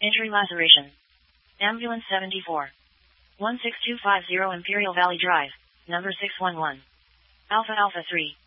Injury laceration. Ambulance 74. 16250 Imperial Valley Drive, number 611. Alpha Alpha 3.